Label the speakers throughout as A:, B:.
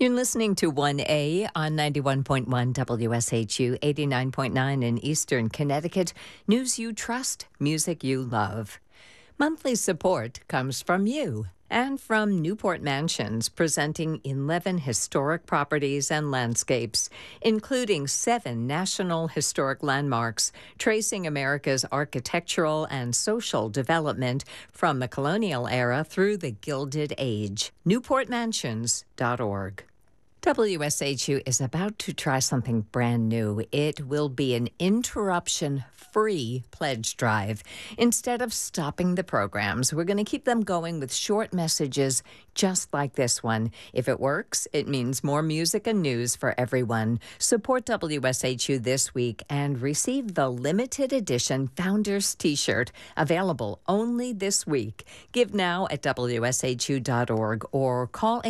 A: You're listening to 1A on 91.1 WSHU, 89.9 in Eastern Connecticut. News you trust, music you love. Monthly support comes from you and from Newport Mansions, presenting 11 historic properties and landscapes, including 7 National Historic Landmarks, tracing America's architectural and social development from the colonial era through the Gilded Age. NewportMansions.org. WSHU is about to try something brand new. It will be an interruption-free pledge drive. Instead of stopping the programs, we're going to keep them going with short messages just like this one. If it works, it means more music and news for everyone. Support WSHU this week and receive the limited edition Founders T-shirt, available only this week. Give now at WSHU.org or call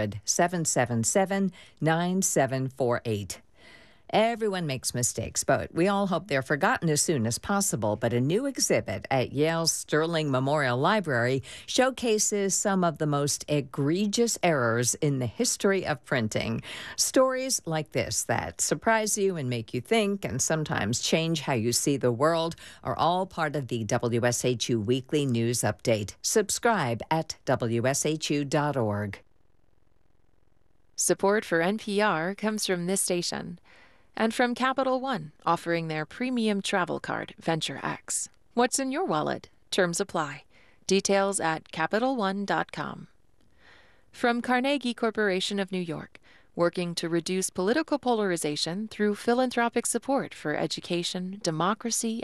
A: 800-777-9748. Everyone makes mistakes, but we all hope they're forgotten as soon as possible. But a new exhibit at Yale's Sterling Memorial Library showcases some of the most egregious errors in the history of printing. Stories like this that surprise you and make you think and sometimes change how you see the world are all part of the WSHU Weekly News Update. Subscribe at WSHU.org.
B: Support for NPR comes from this station and from Capital One, offering their premium travel card, Venture X. What's in your wallet? Terms apply. Details at CapitalOne.com. From Carnegie Corporation of New York, working to reduce political polarization through philanthropic support for education, democracy,